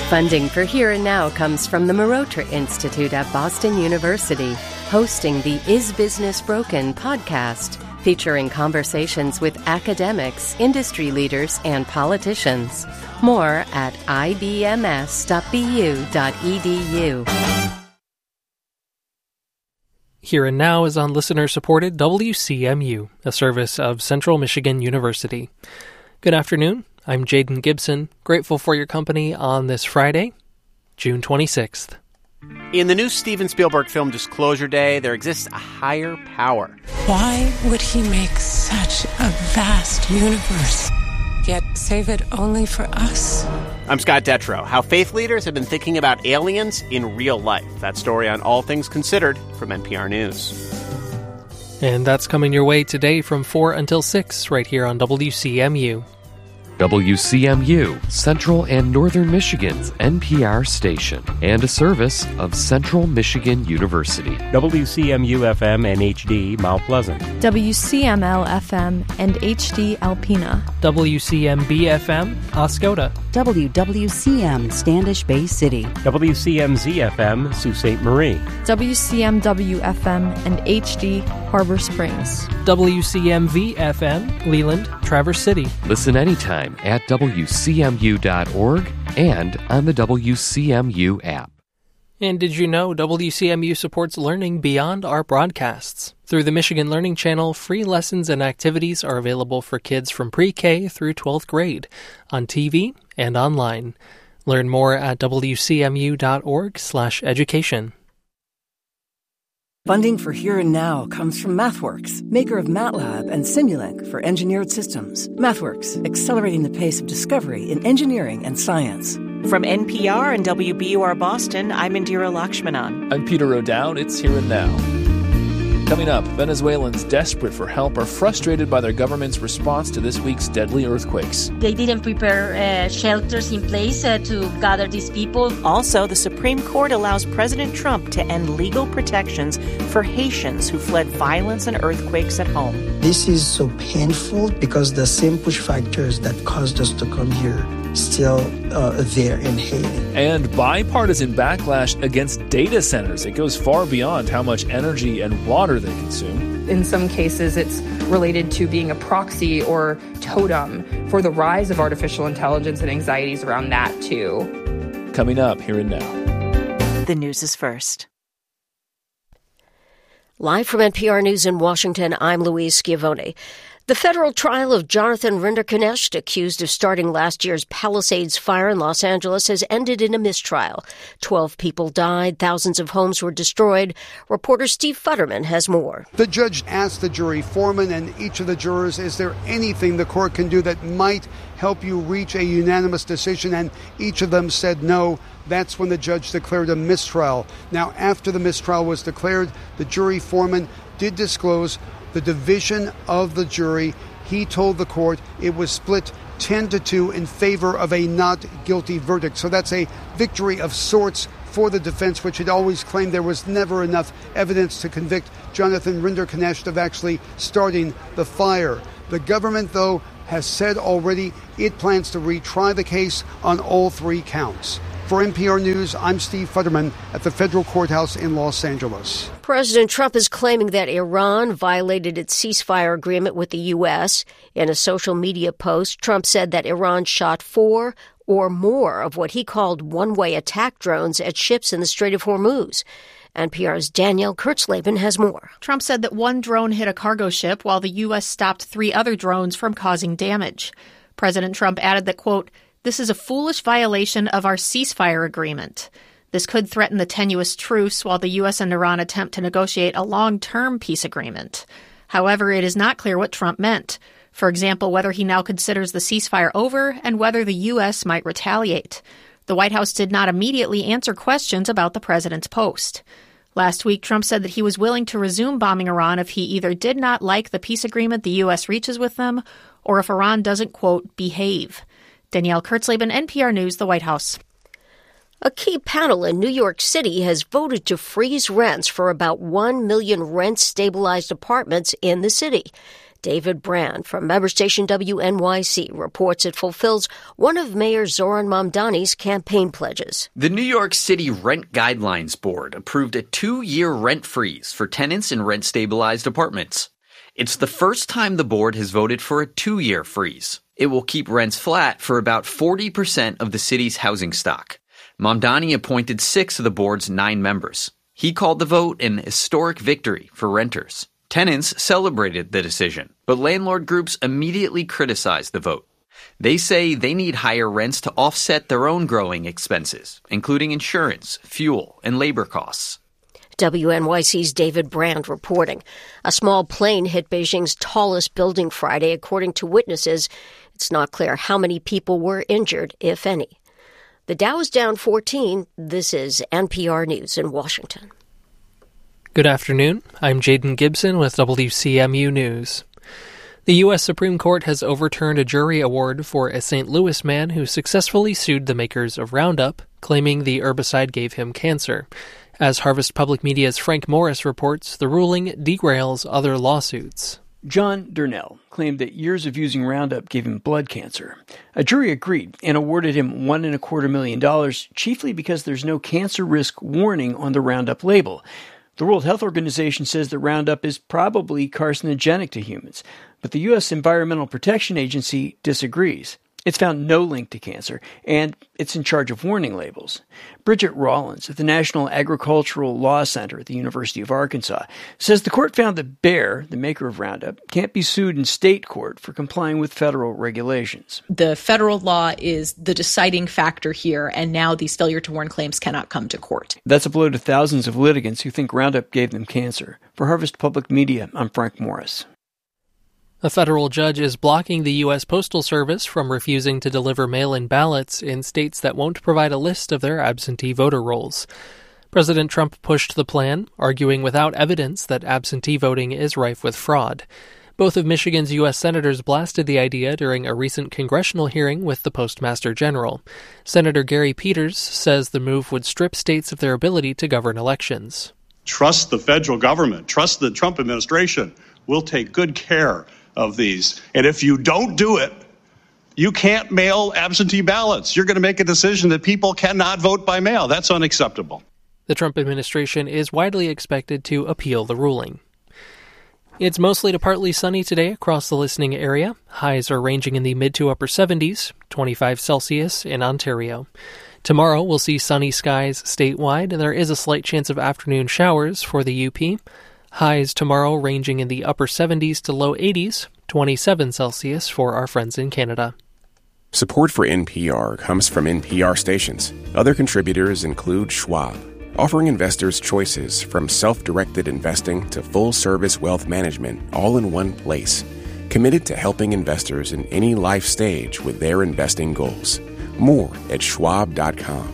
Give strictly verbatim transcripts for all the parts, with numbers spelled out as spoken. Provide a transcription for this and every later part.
Funding for Here and Now comes from the Marotra Institute at Boston University, hosting the Is Business Broken podcast, featuring conversations with academics, industry leaders, and politicians. More at I B M S dot B U dot E D U. Here and Now is on listener-supported W C M U, a service of Central Michigan University. Good afternoon. I'm Jaden Gibson, grateful for your company on this Friday, June twenty-sixth. In the new Steven Spielberg film Disclosure Day, there exists a higher power. Why would he make such a vast universe, yet save it only for us? I'm Scott Detrow. How faith leaders have been thinking about aliens in real life. That story on All Things Considered from N P R News. And that's coming your way today from four until six right here on W C M U. W C M U, Central and Northern Michigan's N P R station, and a service of Central Michigan University. W C M U F M and H D Mount Pleasant. W C M L F M and H D Alpena. W C M B F M, Oscoda. W W C M Standish Bay City. W C M Z F M, Sault Ste. Marie. W C M W F M and H D Harbor Springs. W C M V F M, Leland, Traverse City. Listen anytime at W C M U dot org and on the W C M U app. And did you know W C M U supports learning beyond our broadcasts? Through the Michigan Learning Channel, free lessons and activities are available for kids from pre-K through twelfth grade, on T V and online. Learn more at W C M U dot org slash education. Funding for Here and Now comes from MathWorks, maker of MATLAB and Simulink for engineered systems. MathWorks, accelerating the pace of discovery in engineering and science. From N P R and W B U R Boston, I'm Indira Lakshmanan. I'm Peter O'Dowd. It's Here and Now. Coming up, Venezuelans desperate for help are frustrated by their government's response to this week's deadly earthquakes. They didn't prepare uh, shelters in place uh, to gather these people. Also, the Supreme Court allows President Trump to end legal protections for Haitians who fled violence and earthquakes at home. This is so painful because the same push factors that caused us to come here still uh, there in Haiti. And bipartisan backlash against data centers. It goes far beyond how much energy and water they consume. In some cases, it's related to being a proxy or totem for the rise of artificial intelligence and anxieties around that, too. Coming up Here and Now. The news is first. Live from N P R News in Washington, I'm Louise Schiavone. The federal trial of Jonathan Rinderknecht, accused of starting last year's Palisades fire in Los Angeles, has ended in a mistrial. Twelve people died. Thousands of homes were destroyed. Reporter Steve Futterman has more. The judge asked the jury foreman and each of the jurors, is there anything the court can do that might help you reach a unanimous decision? And each of them said no. That's when the judge declared a mistrial. Now, after the mistrial was declared, the jury foreman did disclose the division of the jury. He told the court it was split ten to two in favor of a not guilty verdict. So that's a victory of sorts for the defense, which had always claimed there was never enough evidence to convict Jonathan Rinderknecht of actually starting the fire. The government, though, has said already it plans to retry the case on all three counts. For N P R News, I'm Steve Futterman at the federal courthouse in Los Angeles. President Trump is claiming that Iran violated its ceasefire agreement with the U S. In a social media post, Trump said that Iran shot four or more of what he called one-way attack drones at ships in the Strait of Hormuz. N P R's Danielle Kurtzleben has more. Trump said that one drone hit a cargo ship while the U S stopped three other drones from causing damage. President Trump added that, quote, "This is a foolish violation of our ceasefire agreement. This could threaten the tenuous truce while the U S and Iran attempt to negotiate a long-term peace agreement." However, it is not clear what Trump meant. For example, whether he now considers the ceasefire over and whether the U S might retaliate. The White House did not immediately answer questions about the president's post. Last week, Trump said that he was willing to resume bombing Iran if he either did not like the peace agreement the U S reaches with them or if Iran doesn't, quote, behave. Danielle Kurtzleben, N P R News, the White House. A key panel in New York City has voted to freeze rents for about one million rent-stabilized apartments in the city. David Brand from member station W N Y C reports it fulfills one of Mayor Zoran Mamdani's campaign pledges. The New York City Rent Guidelines Board approved a two-year rent freeze for tenants in rent-stabilized apartments. It's the first time the board has voted for a two-year freeze. It will keep rents flat for about forty percent of the city's housing stock. Mamdani appointed six of the board's nine members. He called the vote an historic victory for renters. Tenants celebrated the decision, but landlord groups immediately criticized the vote. They say they need higher rents to offset their own growing expenses, including insurance, fuel, and labor costs. W N Y C's David Brand reporting. A small plane hit Beijing's tallest building Friday, according to witnesses. It's not clear how many people were injured, if any. The Dow is down fourteen. This is N P R News in Washington. Good afternoon. I'm Jaden Gibson with W C M U News. The U S Supreme Court has overturned a jury award for a Saint Louis man who successfully sued the makers of Roundup, claiming the herbicide gave him cancer. As Harvest Public Media's Frank Morris reports, the ruling derails other lawsuits. John Durnell claimed that years of using Roundup gave him blood cancer. A jury agreed and awarded him one and a quarter million dollars, chiefly because there's no cancer risk warning on the Roundup label. The World Health Organization says that Roundup is probably carcinogenic to humans, but the U S Environmental Protection Agency disagrees. It's found no link to cancer, and it's in charge of warning labels. Bridget Rollins of the National Agricultural Law Center at the University of Arkansas says the court found that Bayer, the maker of Roundup, can't be sued in state court for complying with federal regulations. The federal law is the deciding factor here, and now these failure to warn claims cannot come to court. That's a blow to thousands of litigants who think Roundup gave them cancer. For Harvest Public Media, I'm Frank Morris. A federal judge is blocking the U S Postal Service from refusing to deliver mail-in ballots in states that won't provide a list of their absentee voter rolls. President Trump pushed the plan, arguing without evidence that absentee voting is rife with fraud. Both of Michigan's U S senators blasted the idea during a recent congressional hearing with the Postmaster General. Senator Gary Peters says the move would strip states of their ability to govern elections. Trust the federal government. Trust the Trump administration. We'll take good care of these. And if you don't do it, you can't mail absentee ballots. You're going to make a decision that people cannot vote by mail. That's unacceptable. The Trump administration is widely expected to appeal the ruling. It's mostly to partly sunny today across the listening area. Highs are ranging in the mid to upper seventies, twenty-five Celsius in Ontario. Tomorrow we'll see sunny skies statewide, and there is a slight chance of afternoon showers for the U P. Highs tomorrow ranging in the upper seventies to low eighties, twenty-seven Celsius for our friends in Canada. Support for N P R comes from N P R stations. Other contributors include Schwab, offering investors choices from self-directed investing to full-service wealth management all in one place. Committed to helping investors in any life stage with their investing goals. More at schwab dot com.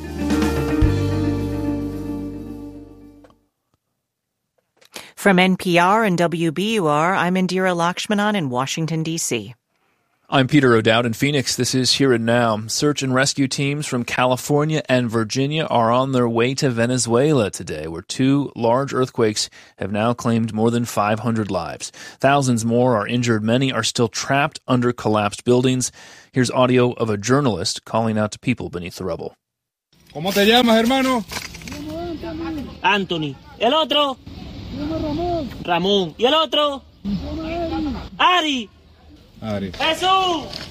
From N P R and W B U R, I'm Indira Lakshmanan in Washington, D C I'm Peter O'Dowd in Phoenix. This is Here and Now. Search and rescue teams from California and Virginia are on their way to Venezuela today, where two large earthquakes have now claimed more than five hundred lives. Thousands more are injured. Many are still trapped under collapsed buildings. Here's audio of a journalist calling out to people beneath the rubble. ¿Cómo te llamas, hermano? Anthony. El otro? Ramón. ¿Y el otro? Ari. Ari. Jesus.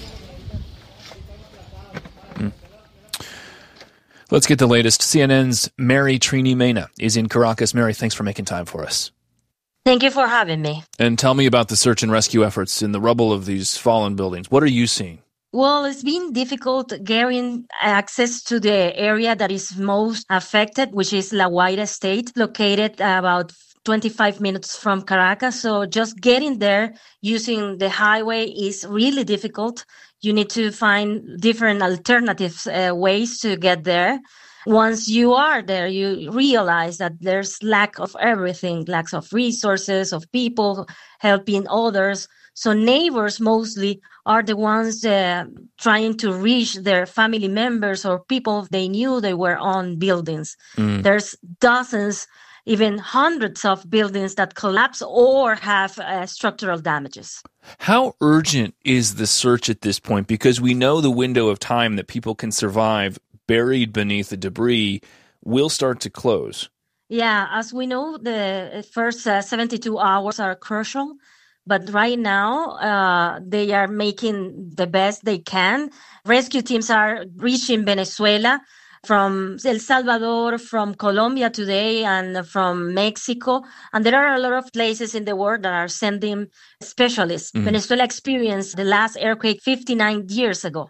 Hmm. Let's get the latest. C N N's Mary Trini Mena is in Caracas. Mary, thanks for making time for us. Thank you for having me. And tell me about the search and rescue efforts in the rubble of these fallen buildings. What are you seeing? Well, it's been difficult getting access to the area that is most affected, which is La Guaira State, located about twenty-five minutes from Caracas. So just getting there using the highway is really difficult. You need to find different alternative uh, ways to get there. Once you are there, you realize that there's lack of everything, lack of resources, of people helping others. So neighbors mostly are the ones uh, trying to reach their family members or people they knew they were on buildings. Mm. There's dozens even hundreds of buildings that collapse or have uh, structural damages. How urgent is the search at this point? Because we know the window of time that people can survive buried beneath the debris will start to close. Yeah, as we know, the first uh, seventy-two hours are crucial. But right now, uh, they are making the best they can. Rescue teams are reaching Venezuela from El Salvador, from Colombia today, and from Mexico. And there are a lot of places in the world that are sending specialists. Mm. Venezuela experienced the last earthquake fifty-nine years ago.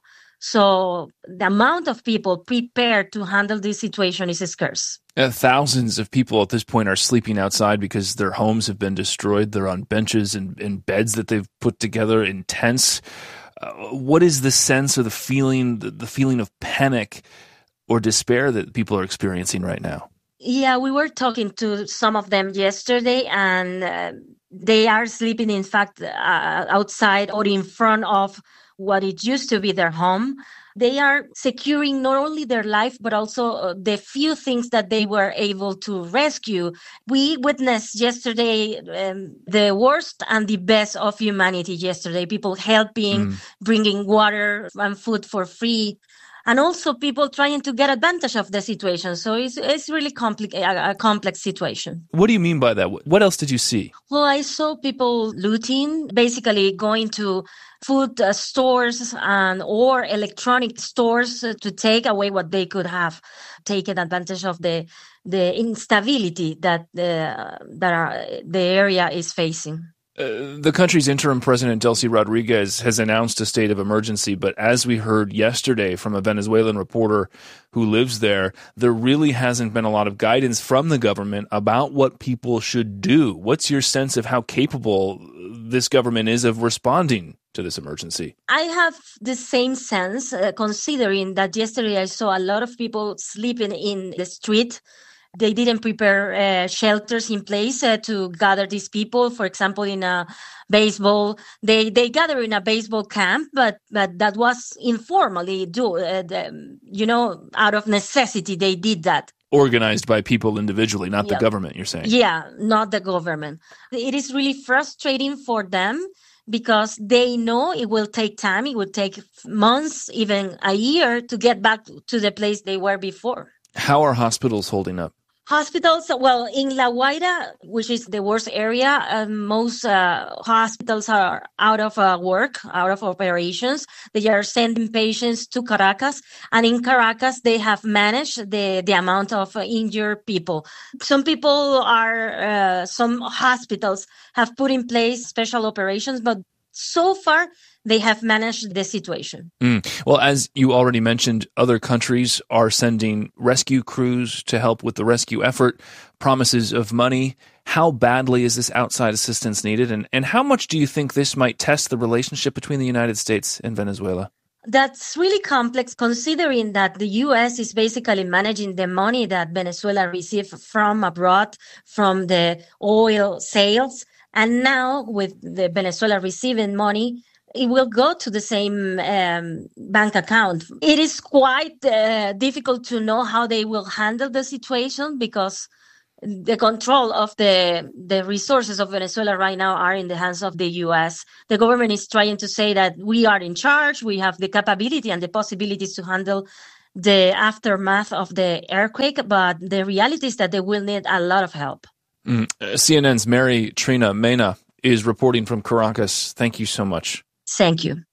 So the amount of people prepared to handle this situation is scarce. Uh, thousands of people at this point are sleeping outside because their homes have been destroyed. They're on benches and, and beds that they've put together in tents. Uh, what is the sense or the feeling, the, the feeling of panic or despair that people are experiencing right now? Yeah, we were talking to some of them yesterday, and uh, they are sleeping, in fact, uh, outside or in front of what it used to be their home. They are securing not only their life, but also uh, the few things that they were able to rescue. We witnessed yesterday um, the worst and the best of humanity yesterday. People helping, mm. bringing water and food for free, and also people trying to get advantage of the situation. So it's it's really compli- a, a complex situation. What do you mean by that? What else did you see? Well, I saw people looting, basically going to food uh, stores and or electronic stores uh, to take away what they could have taken advantage of the the instability that the that are, the area is facing. Uh, the country's interim president, Delcy Rodriguez, has announced a state of emergency, but as we heard yesterday from a Venezuelan reporter who lives there, there really hasn't been a lot of guidance from the government about what people should do. What's your sense of how capable this government is of responding to this emergency? I have the same sense, uh, considering that yesterday I saw a lot of people sleeping in the street. They didn't prepare uh, shelters in place uh, to gather these people. For example, in a baseball, they, they gather in a baseball camp, but, but that was informally do, uh, the, you know, out of necessity, they did that. Organized by people individually, not yeah. the government, you're saying? Yeah, not the government. It is really frustrating for them because they know it will take time. It will take months, even a year, to get back to the place they were before. How are hospitals holding up? Hospitals, well, in La Guaira, which is the worst area, uh, most uh, hospitals are out of uh, work, out of operations. They are sending patients to Caracas. And in Caracas, they have managed the, the amount of uh, injured people. Some people are, uh, some hospitals have put in place special operations, but so far, they have managed the situation. Mm. Well, as you already mentioned, other countries are sending rescue crews to help with the rescue effort, promises of money. How badly is this outside assistance needed? And, and how much do you think this might test the relationship between the United States and Venezuela? That's really complex, considering that the U S is basically managing the money that Venezuela received from abroad, from the oil sales. And now with the Venezuela receiving money, it will go to the same um, bank account. It is quite uh, difficult to know how they will handle the situation because the control of the the resources of Venezuela right now are in the hands of the U S. The government is trying to say that we are in charge, we have the capability and the possibilities to handle the aftermath of the earthquake, but the reality is that they will need a lot of help. Mm. Uh, C N N's Mary Trina Mena is reporting from Caracas. Thank you so much. Thank you.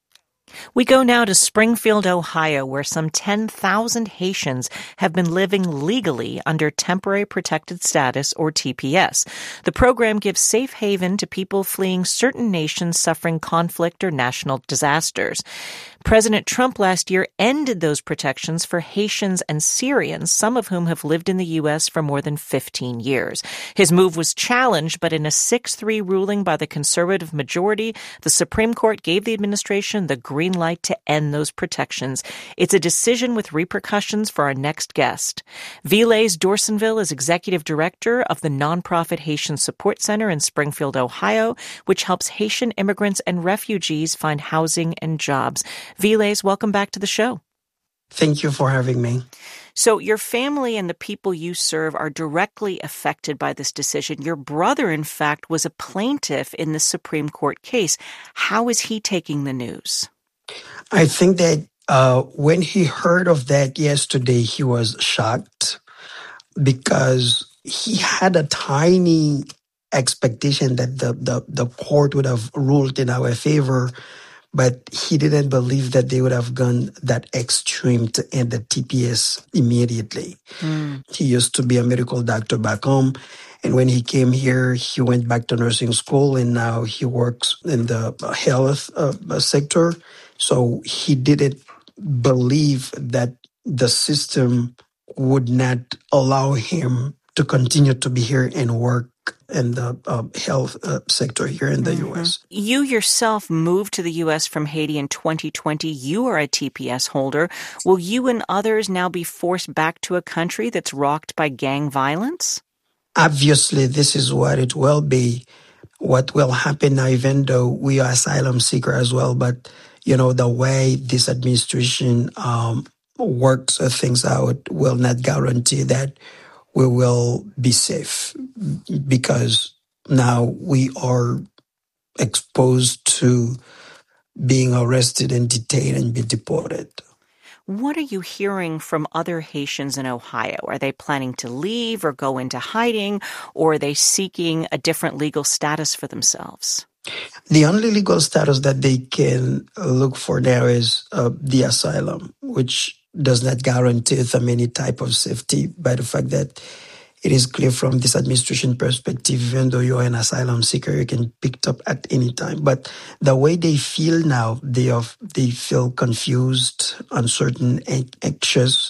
We go now to Springfield, Ohio, where some ten thousand Haitians have been living legally under Temporary Protected Status, or T P S. The program gives safe haven to people fleeing certain nations suffering conflict or national disasters. President Trump last year ended those protections for Haitians and Syrians, some of whom have lived in the U S for more than fifteen years. His move was challenged, but in a six three ruling by the conservative majority, the Supreme Court gave the administration the green light to end those protections. It's a decision with repercussions for our next guest. Viles Dorsonville is executive director of the nonprofit Haitian Support Center in Springfield, Ohio, which helps Haitian immigrants and refugees find housing and jobs. Viles, welcome back to the show. Thank you for having me. So your family and the people you serve are directly affected by this decision. Your brother, in fact, was a plaintiff in the Supreme Court case. How is he taking the news? I think that uh, when he heard of that yesterday, he was shocked because he had a tiny expectation that the, the, the court would have ruled in our favor, but he didn't believe that they would have gone that extreme to end the T P S immediately. Mm. He used to be a medical doctor back home. And when he came here, he went back to nursing school, and now he works in the health uh, sector. So he didn't believe that the system would not allow him to continue to be here and work in the uh, health uh, sector here in the mm-hmm. U S. You yourself moved to the U S from Haiti in twenty twenty. You are a T P S holder. Will you and others now be forced back to a country that's rocked by gang violence? Obviously, this is what it will be. What will happen now, even though we are asylum seekers as well, but, you know, the way this administration um, works things out will not guarantee that we will be safe, because now we are exposed to being arrested and detained and be deported. What are you hearing from other Haitians in Ohio? Are they planning to leave or go into hiding, or are they seeking a different legal status for themselves? The only legal status that they can look for now is uh, the asylum, which does not guarantee them any type of safety by the fact that it is clear from this administration perspective, even though you're an asylum seeker, you can pick it up at any time. But the way they feel now, they are, they feel confused, uncertain, anxious,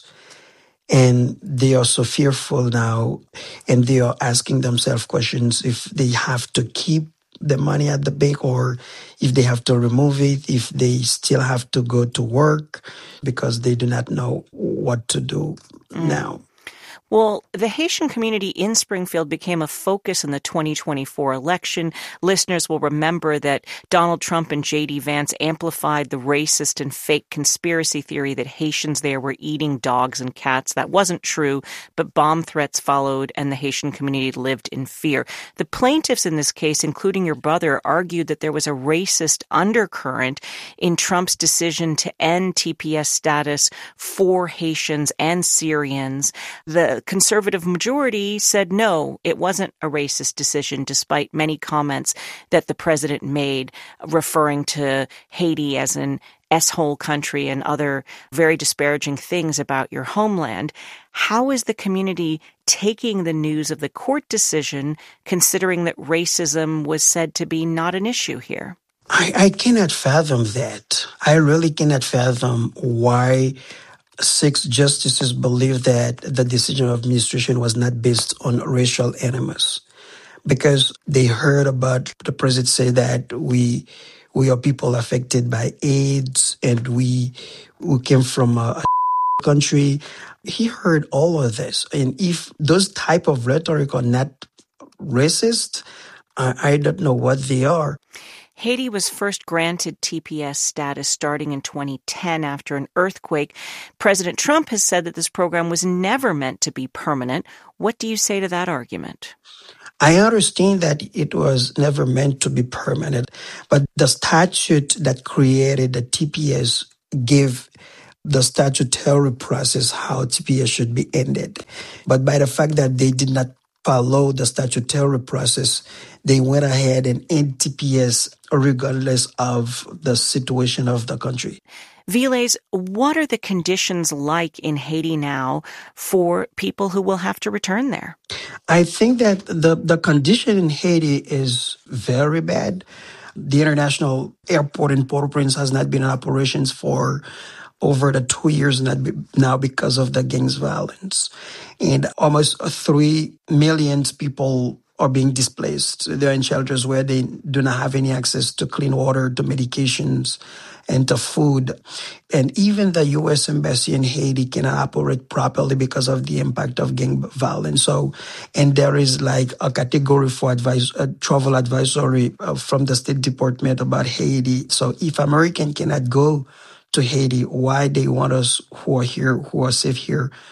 and they are so fearful now, and they are asking themselves questions if they have to keep the money at the bank or if they have to remove it, if they still have to go to work, because they do not know what to do mm. now. Well, the Haitian community in Springfield became a focus in the twenty twenty-four election. Listeners will remember that Donald Trump and J D. Vance amplified the racist and fake conspiracy theory that Haitians there were eating dogs and cats. That wasn't true, but bomb threats followed and the Haitian community lived in fear. The plaintiffs in this case, including your brother, argued that there was a racist undercurrent in Trump's decision to end T P S status for Haitians and Syrians. The conservative majority said no, it wasn't a racist decision, despite many comments that the president made referring to Haiti as an S-hole country and other very disparaging things about your homeland. How is the community taking the news of the court decision, considering that racism was said to be not an issue here? I, I cannot fathom that. I really cannot fathom why six justices believe that the decision of administration was not based on racial animus, because they heard about the president say that we we are people affected by AIDS and we we came from a, a country. He heard all of this, and if those type of rhetoric are not racist, I, I don't know what they are. Haiti was first granted T P S status starting in twenty ten after an earthquake. President Trump has said that this program was never meant to be permanent. What do you say to that argument? I understand that it was never meant to be permanent, but the statute that created the T P S gave the statutory process how T P S should be ended. But by the fact that they did not follow the statutory process, they went ahead and end T P S regardless of the situation of the country. Viles, what are the conditions like in Haiti now for people who will have to return there? I think that the, the condition in Haiti is very bad. The international airport in Port-au-Prince has not been in operations for over the two years now because of the gangs violence. And almost three million people are being displaced. They're in shelters where they do not have any access to clean water, to medications, and to food. And even the U S Embassy in Haiti cannot operate properly because of the impact of gang violence. So, and there is like a category for advice, uh, travel advisory uh, from the State Department about Haiti. So if American cannot go to Haiti, why they want us who are here, who are safe here,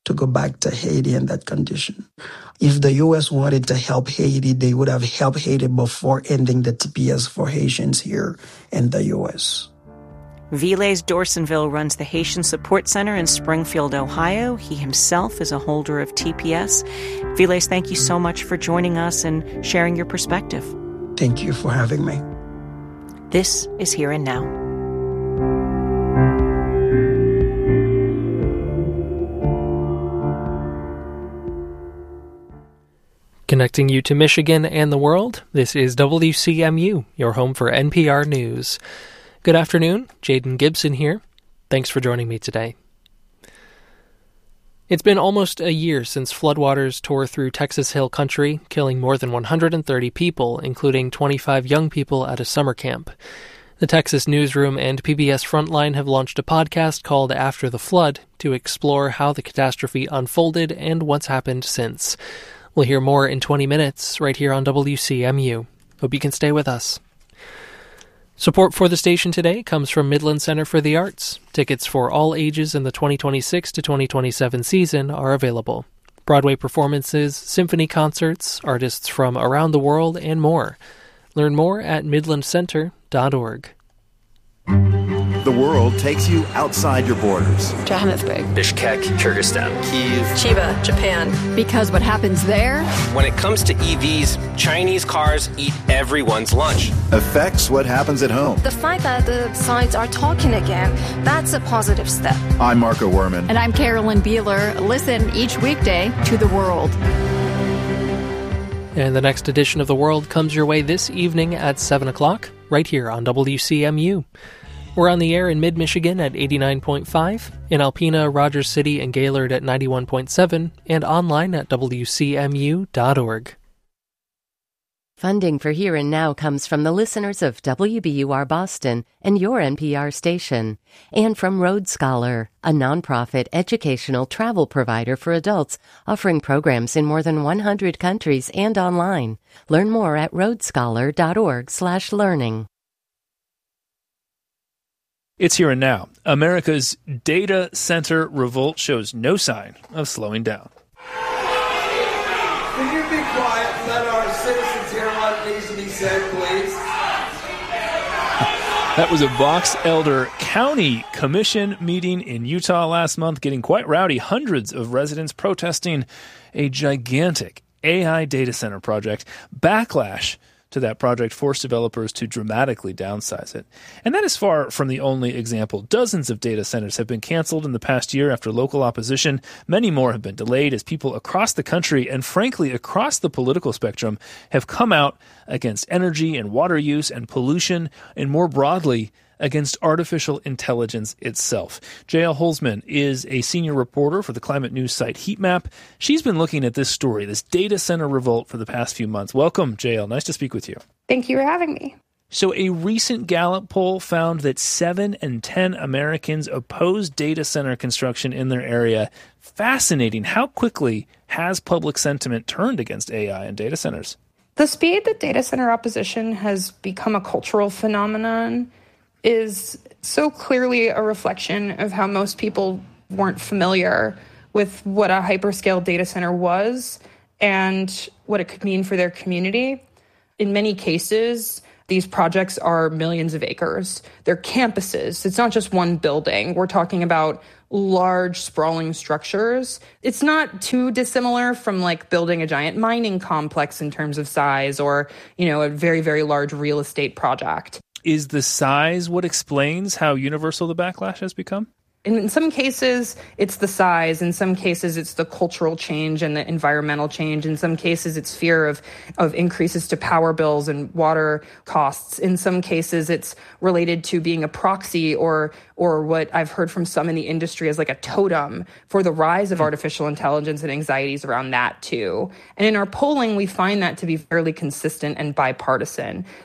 to go back to Haiti in that condition. If the U S wanted to help Haiti, they would have helped Haiti before ending the T P S for Haitians here in the U S. Viles Dorsonville runs the Haitian Support Center in Springfield, Ohio. He himself is a holder of T P S. Viles, thank you so much for joining us and sharing your perspective. Thank you for having me. This is Here and Now. Connecting you to Michigan and the world, this is W C M U, your home for N P R News. Good afternoon, Jaden Gibson here. Thanks for joining me today. It's been almost a year since floodwaters tore through Texas Hill Country, killing more than one hundred thirty people, including twenty-five young people at a summer camp. The Texas Newsroom and P B S Frontline have launched a podcast called After the Flood to explore how the catastrophe unfolded and what's happened since. We'll hear more in twenty minutes right here on W C M U. Hope you can stay with us. Support for the station today comes from Midland Center for the Arts. Tickets for all ages in the twenty twenty-six to twenty twenty-seven season are available. Broadway performances, symphony concerts, artists from around the world, and more. Learn more at midland center dot org. The world takes you outside your borders. Johannesburg, Bishkek, Kyrgyzstan, Kyiv, Chiba, Japan. Because what happens there? When it comes to E Vs, Chinese cars eat everyone's lunch. Affects what happens at home. The fact that the sides are talking again, that's a positive step. I'm Marco Werman. And I'm Carolyn Beeler. Listen each weekday to The World. And the next edition of The World comes your way this evening at seven o'clock, right here on W C M U. We're on the air in mid-Michigan at eighty-nine point five, in Alpena, Rogers City, and Gaylord at ninety-one point seven, and online at W C M U dot org. Funding for Here and Now comes from the listeners of W B U R Boston and your N P R station, and from Road Scholar, a nonprofit educational travel provider for adults offering programs in more than one hundred countries and online. Learn more at road scholar dot org slash learning. It's Here and Now. America's data center revolt shows no sign of slowing down. Can you be quiet and let our citizens hear what needs to be said, please? That was a Box Elder County Commission meeting in Utah last month, getting quite rowdy. Hundreds of residents protesting a gigantic A I data center project. Backlash to that project forced developers to dramatically downsize it. And that is far from the only example. Dozens of data centers have been canceled in the past year after local opposition. Many more have been delayed as people across the country and, frankly, across the political spectrum have come out against energy and water use and pollution, and more broadly, against artificial intelligence itself. Jael Holzman is a senior reporter for the climate news site Heatmap. She's been looking at this story, this data center revolt, for the past few months. Welcome, Jael. Nice to speak with you. Thank you for having me. So a recent Gallup poll found that seven in ten Americans oppose data center construction in their area. Fascinating. How quickly has public sentiment turned against A I and data centers? The speed that data center opposition has become a cultural phenomenon is so clearly a reflection of how most people weren't familiar with what a hyperscale data center was and what it could mean for their community. In many cases, these projects are millions of acres. They're campuses. It's not just one building. We're talking about large, sprawling structures. It's not too dissimilar from like building a giant mining complex in terms of size, or, you know, a very, very large real estate project. Is the size what explains how universal the backlash has become? In some cases, it's the size. In some cases, it's the cultural change and the environmental change. In some cases, it's fear of, of increases to power bills and water costs. In some cases, it's related to being a proxy or or what I've heard from some in the industry as like a totem for the rise of artificial intelligence and anxieties around that too. And in our polling, we find that to be fairly consistent and bipartisan.